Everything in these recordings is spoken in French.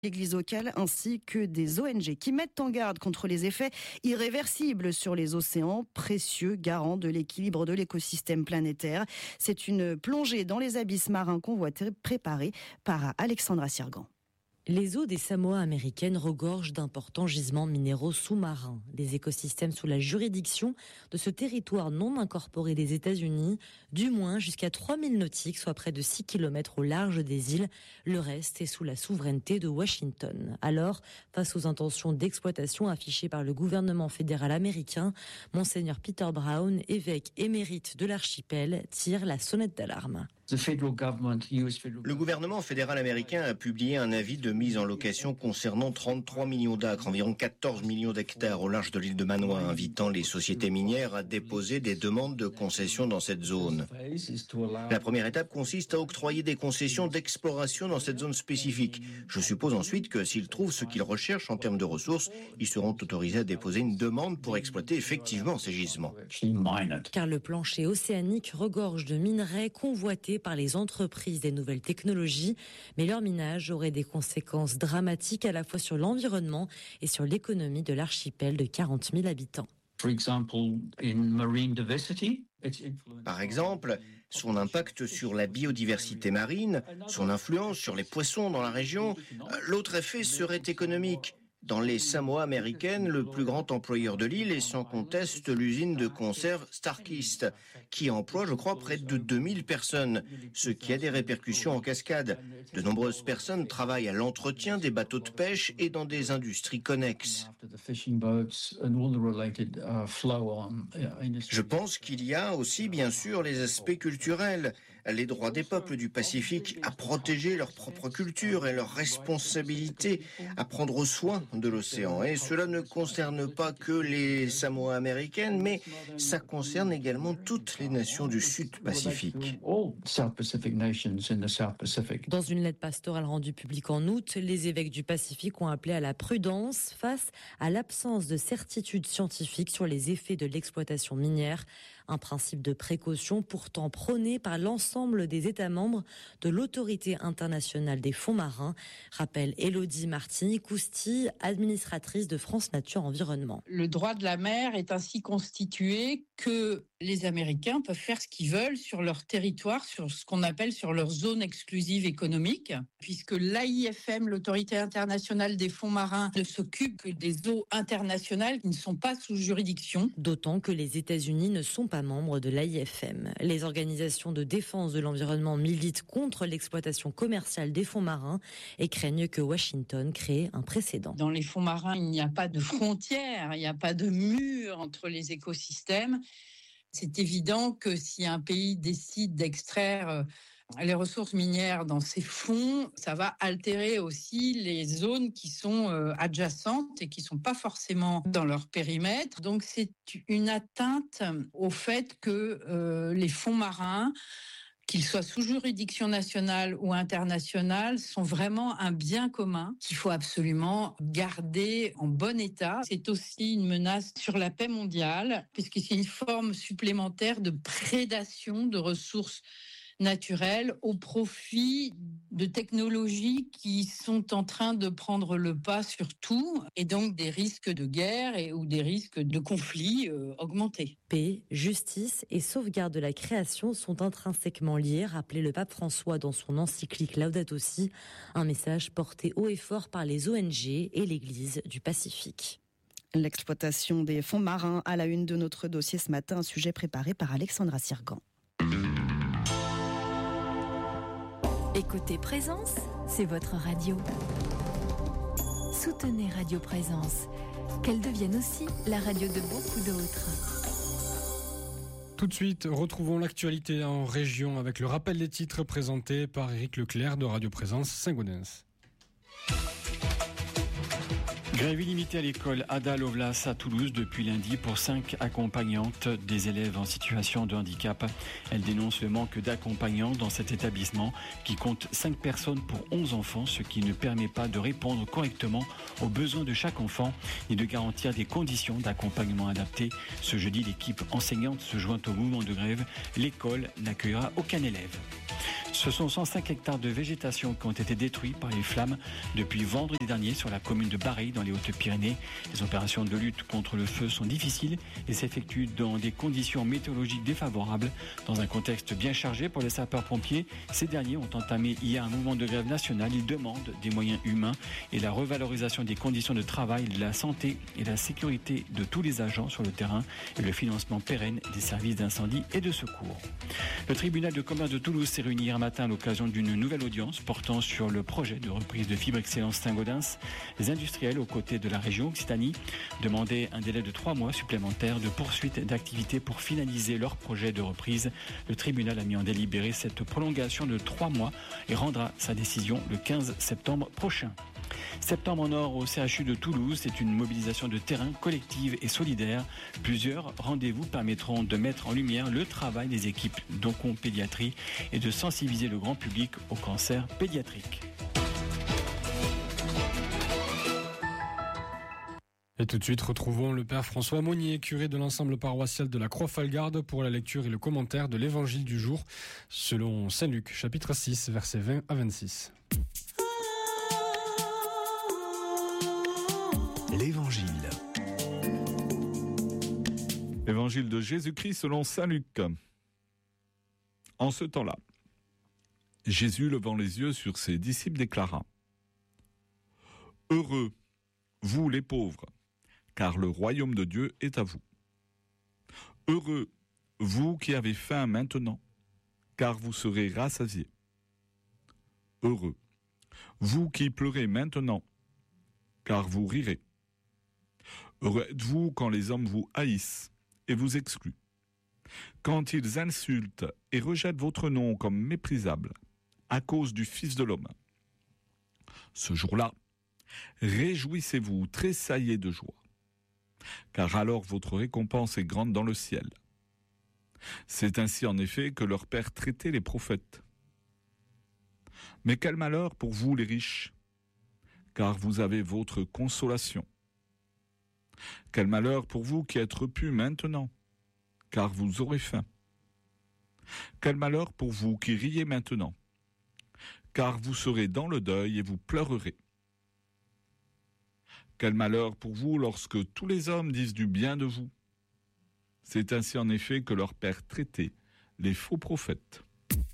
l'Église locale ainsi que des ONG qui mettent en garde contre les effets irréversibles sur les océans, précieux garants de l'équilibre de l'écosystème planétaire. C'est une plongée dans les abysses marins convoités préparée par Alexandra Sirgan. Les eaux des Samoa américaines regorgent d'importants gisements minéraux sous-marins. Les écosystèmes sous la juridiction de ce territoire non incorporé des États-Unis, du moins jusqu'à 3000 nautiques, soit près de 6 km au large des îles. Le reste est sous la souveraineté de Washington. Alors, face aux intentions d'exploitation affichées par le gouvernement fédéral américain, Monseigneur Peter Brown, évêque émérite de l'archipel, tire la sonnette d'alarme. Le gouvernement fédéral américain a publié un avis de mise en location concernant 33 millions d'acres, environ 14 millions d'hectares au large de l'île de Manoa, invitant les sociétés minières à déposer des demandes de concessions dans cette zone. La première étape consiste à octroyer des concessions d'exploration dans cette zone spécifique. Je suppose ensuite que s'ils trouvent ce qu'ils recherchent en termes de ressources, ils seront autorisés à déposer une demande pour exploiter effectivement ces gisements. Car le plancher océanique regorge de minerais convoités par les entreprises des nouvelles technologies, mais leur minage aurait des conséquences dramatiques à la fois sur l'environnement et sur l'économie de l'archipel de 40 000 habitants. Par exemple, son impact sur la biodiversité marine, son influence sur les poissons dans la région. L'autre effet serait économique. Dans les Samoa américaines, le plus grand employeur de l'île est sans conteste l'usine de conserve Starkist, qui emploie, je crois, près de 2000 personnes, ce qui a des répercussions en cascade. De nombreuses personnes travaillent à l'entretien des bateaux de pêche et dans des industries connexes. Je pense qu'il y a aussi, bien sûr, les aspects culturels, les droits des peuples du Pacifique à protéger leur propre culture et leur responsabilité à prendre soin de l'océan. Et cela ne concerne pas que les Samoa américaines, mais ça concerne également toutes les nations du Sud-Pacifique. Dans une lettre pastorale rendue publique en août, les évêques du Pacifique ont appelé à la prudence face à l'absence de certitude scientifique sur les effets de l'exploitation minière. Un principe de précaution pourtant prôné par l'ensemble des États membres de l'Autorité internationale des fonds marins, rappelle Élodie Martini-Cousti, administratrice de France Nature Environnement. Le droit de la mer est ainsi constitué que les Américains peuvent faire ce qu'ils veulent sur leur territoire, sur ce qu'on appelle sur leur zone exclusive économique, puisque l'AIFM, l'Autorité internationale des fonds marins, ne s'occupe que des eaux internationales qui ne sont pas sous juridiction. D'autant que les États-Unis ne sont pas membres de l'AIFM. Les organisations de défense de l'environnement militent contre l'exploitation commerciale des fonds marins et craignent que Washington crée un précédent. Dans les fonds marins, il n'y a pas de frontières, il n'y a pas de mur entre les écosystèmes. C'est évident que si un pays décide d'extraire les ressources minières dans ses fonds, ça va altérer aussi les zones qui sont adjacentes et qui sont pas forcément dans leur périmètre. Donc c'est une atteinte au fait que les fonds marins, qu'ils soient sous juridiction nationale ou internationale, sont vraiment un bien commun qu'il faut absolument garder en bon état. C'est aussi une menace sur la paix mondiale, puisque c'est une forme supplémentaire de prédation de ressources naturelles au profit de technologies qui sont en train de prendre le pas sur tout, et donc des risques de guerre ou des risques de conflits augmentés. Paix, justice et sauvegarde de la création sont intrinsèquement liés, rappelait le pape François dans son encyclique Laudato Si, un message porté haut et fort par les ONG et l'Église du Pacifique. L'exploitation des fonds marins à la une de notre dossier ce matin, un sujet préparé par Alexandra Sirgan. Écoutez Présence, c'est votre radio. Soutenez Radio Présence, qu'elle devienne aussi la radio de beaucoup d'autres. Tout de suite, retrouvons l'actualité en région avec le rappel des titres présenté par Éric Leclerc de Radio Présence Saint-Gaudens. Grève illimitée à l'école Ada Lovelace à Toulouse depuis lundi pour 5 accompagnantes des élèves en situation de handicap. Elle dénonce le manque d'accompagnants dans cet établissement qui compte 5 personnes pour 11 enfants, ce qui ne permet pas de répondre correctement aux besoins de chaque enfant et de garantir des conditions d'accompagnement adaptées. Ce jeudi, l'équipe enseignante se joint au mouvement de grève. L'école n'accueillera aucun élève. Ce sont 105 hectares de végétation qui ont été détruits par les flammes depuis vendredi dernier sur la commune de Bareilles dans les Hautes-Pyrénées. Les opérations de lutte contre le feu sont difficiles et s'effectuent dans des conditions météorologiques défavorables. Dans un contexte bien chargé pour les sapeurs-pompiers, ces derniers ont entamé hier un mouvement de grève nationale. Ils demandent des moyens humains et la revalorisation des conditions de travail, de la santé et la sécurité de tous les agents sur le terrain et le financement pérenne des services d'incendie et de secours. Le tribunal de commerce de Toulouse s'est réuni hier matin à l'occasion d'une nouvelle audience portant sur le projet de reprise de Fibre Excellence Saint-Gaudens. Les industriels, aux côtés de la région Occitanie, demandaient un délai de 3 mois supplémentaires de poursuite d'activité pour finaliser leur projet de reprise. Le tribunal a mis en délibéré cette prolongation de 3 mois et rendra sa décision le 15 septembre prochain. Septembre en or au CHU de Toulouse, c'est une mobilisation de terrain collective et solidaire. Plusieurs rendez-vous permettront de mettre en lumière le travail des équipes d'oncopédiatrie et de sensibiliser le grand public au cancer pédiatrique. Et tout de suite, retrouvons le père François Monnier, curé de l'ensemble paroissial de la Croix-Falgarde, pour la lecture et le commentaire de l'évangile du jour, selon Saint Luc, chapitre 6, versets 20 à 26. L'Évangile. Évangile de Jésus-Christ selon saint Luc. En ce temps-là, Jésus, levant les yeux sur ses disciples, déclara : Heureux, vous les pauvres, car le royaume de Dieu est à vous. Heureux, vous qui avez faim maintenant, car vous serez rassasiés. Heureux, vous qui pleurez maintenant, car vous rirez. Heureux êtes-vous quand les hommes vous haïssent et vous excluent, quand ils insultent et rejettent votre nom comme méprisable à cause du Fils de l'homme. Ce jour-là, réjouissez-vous, tressaillez de joie, car alors votre récompense est grande dans le ciel. C'est ainsi en effet que leur Père traitait les prophètes. Mais quel malheur pour vous les riches, car vous avez votre consolation. Quel malheur pour vous qui êtes repus maintenant, car vous aurez faim. Quel malheur pour vous qui riez maintenant, car vous serez dans le deuil et vous pleurerez. Quel malheur pour vous lorsque tous les hommes disent du bien de vous. C'est ainsi en effet que leur Père traitait les faux prophètes.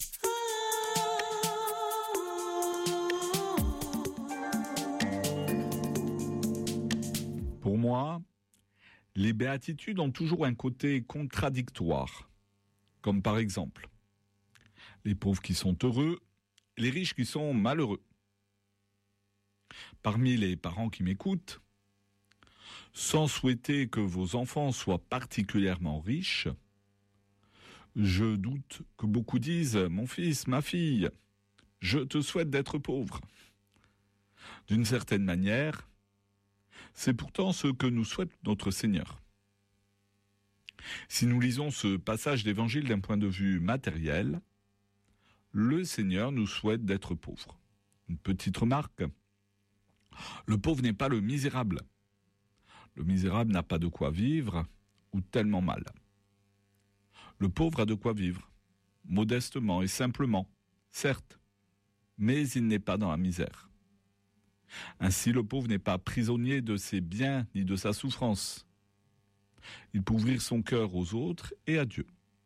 Pour moi, les béatitudes ont toujours un côté contradictoire, comme par exemple les pauvres qui sont heureux, les riches qui sont malheureux. Parmi les parents qui m'écoutent, sans souhaiter que vos enfants soient particulièrement riches, je doute que beaucoup disent « Mon fils, ma fille, je te souhaite d'être pauvre ». D'une certaine manière, c'est pourtant ce que nous souhaite notre Seigneur. Si nous lisons ce passage d'évangile d'un point de vue matériel, le Seigneur nous souhaite d'être pauvres. Une petite remarque, le pauvre n'est pas le misérable. Le misérable n'a pas de quoi vivre ou tellement mal. Le pauvre a de quoi vivre, modestement et simplement, certes, mais il n'est pas dans la misère. Ainsi, le pauvre n'est pas prisonnier de ses biens ni de sa souffrance. Il peut ouvrir son cœur aux autres et à Dieu.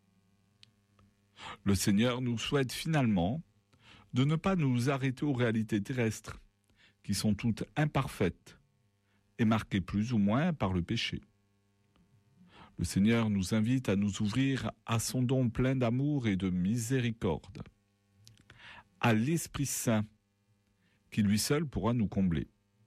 Le Seigneur nous souhaite finalement de ne pas nous arrêter aux réalités terrestres, qui sont toutes imparfaites et marquées plus ou moins par le péché. Le Seigneur nous invite à nous ouvrir à son don plein d'amour et de miséricorde, à l'Esprit Saint, qui lui seul pourra nous combler.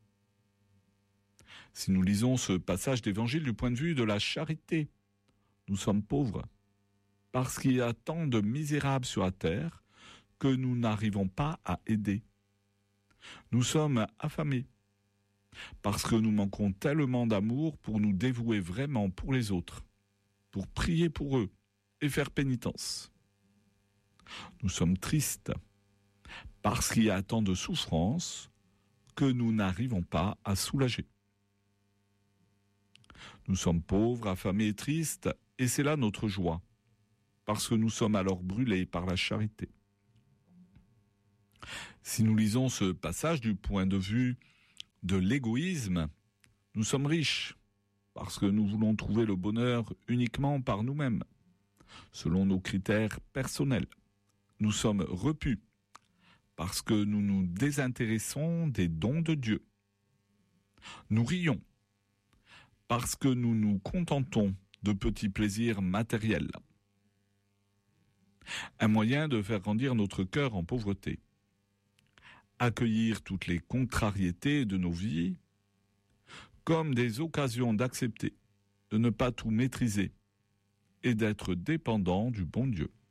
Si nous lisons ce passage d'évangile du point de vue de la charité, nous sommes pauvres, parce qu'il y a tant de misérables sur la terre que nous n'arrivons pas à aider. Nous sommes affamés, parce que nous manquons tellement d'amour pour nous dévouer vraiment pour les autres, pour prier pour eux et faire pénitence. Nous sommes tristes, parce qu'il y a tant de souffrances que nous n'arrivons pas à soulager. Nous sommes pauvres, affamés et tristes, et c'est là notre joie, parce que nous sommes alors brûlés par la charité. Si nous lisons ce passage du point de vue de l'égoïsme, nous sommes riches parce que nous voulons trouver le bonheur uniquement par nous-mêmes, selon nos critères personnels. Nous sommes repus parce que nous nous désintéressons des dons de Dieu. Nous rions parce que nous nous contentons de petits plaisirs matériels. Un moyen de faire grandir notre cœur en pauvreté. Accueillir toutes les contrariétés de nos vies comme des occasions d'accepter, de ne pas tout maîtriser et d'être dépendant du bon Dieu.